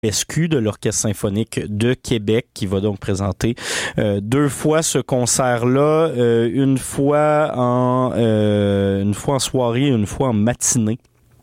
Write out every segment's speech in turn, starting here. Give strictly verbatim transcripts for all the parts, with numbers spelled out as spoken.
S Q de l'Orchestre symphonique de Québec qui va donc présenter euh, deux fois ce concert-là, euh, une fois en euh, une fois en soirée, une fois en matinée.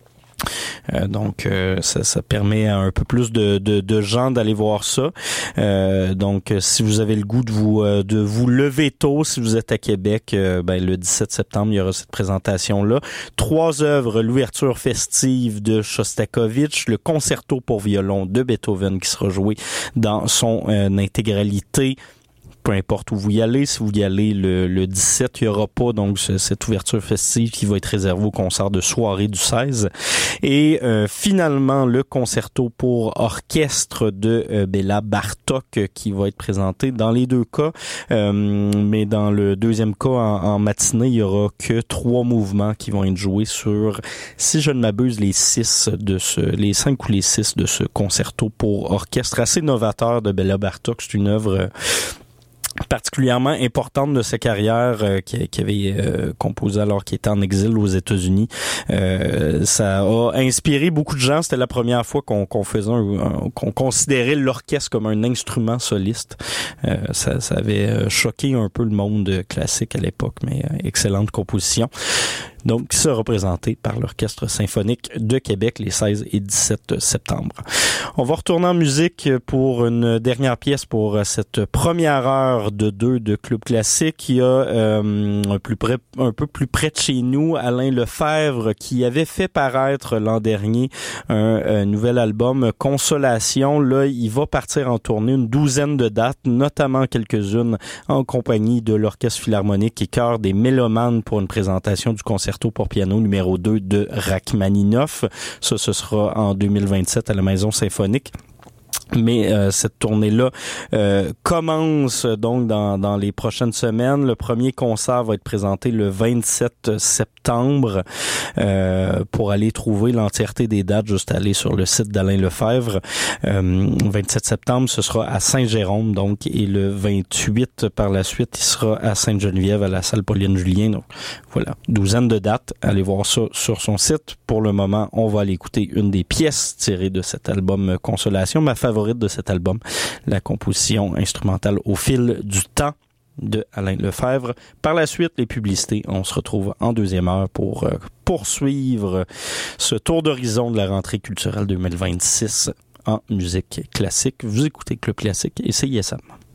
Euh, donc euh, ça, ça permet à un peu plus de, de, de gens d'aller voir ça. Euh, donc si vous avez le goût de vous euh, de vous lever tôt, si vous êtes à Québec, euh, ben le dix-sept septembre, il y aura cette présentation-là. Trois œuvres, l'ouverture festive de Shostakovich, le concerto pour violon de Beethoven qui sera joué dans son euh, intégralité. Peu importe où vous y allez, si vous y allez le, le dix-sept, il n'y aura pas donc ce, cette ouverture festive qui va être réservée au concert de soirée du seize. Et euh, finalement, le concerto pour orchestre de euh, Béla Bartók euh, qui va être présenté dans les deux cas. Euh, mais dans le deuxième cas, en, en matinée, il n'y aura que trois mouvements qui vont être joués sur, si je ne m'abuse, les six de ce, les cinq ou les six de ce concerto pour orchestre assez novateur de Béla Bartók. C'est une œuvre euh, particulièrement importante de sa carrière euh, qu'il qui avait euh, composé alors qu'il était en exil aux États-Unis. Euh, ça a inspiré beaucoup de gens. C'était la première fois qu'on, qu'on faisait un, un, qu'on considérait l'orchestre comme un instrument soliste. Euh, ça, ça avait choqué un peu le monde classique à l'époque, mais euh, excellente composition. Donc, qui sera présenté par l'Orchestre symphonique de Québec les seize et dix-sept septembre. On va retourner en musique pour une dernière pièce pour cette première heure de deux de Club Classique. Il y a euh, un, plus près, un peu plus près de chez nous, Alain Lefebvre, qui avait fait paraître l'an dernier un, un nouvel album, Consolation. Là, il va partir en tournée, une douzaine de dates, notamment quelques-unes en compagnie de l'Orchestre Philharmonique et Chœur des Mélomanes pour une présentation du concerto pour piano numéro deux de Rachmaninoff. Ça, ce sera en deux mille vingt-sept à la Maison Symphonique. Mais euh, cette tournée-là euh, commence donc dans, dans les prochaines semaines. Le premier concert va être présenté le vingt-sept septembre. Euh, pour aller trouver l'entièreté des dates, juste aller sur le site d'Alain Lefebvre. Euh, vingt-sept septembre, ce sera à Saint-Jérôme, donc, et le vingt-huit par la suite, il sera à Sainte-Geneviève, à la salle Pauline-Julien. Donc voilà, douzaine de dates. Allez voir ça sur son site. Pour le moment, on va aller écouter une des pièces tirées de cet album Consolation, ma favorite de cet album, la composition instrumentale Au fil du temps de Alain Lefebvre. Par la suite, les publicités. On se retrouve en deuxième heure pour euh, poursuivre ce tour d'horizon de la rentrée culturelle deux mille vingt-six en musique classique. Vous écoutez Club Classique et C I S M.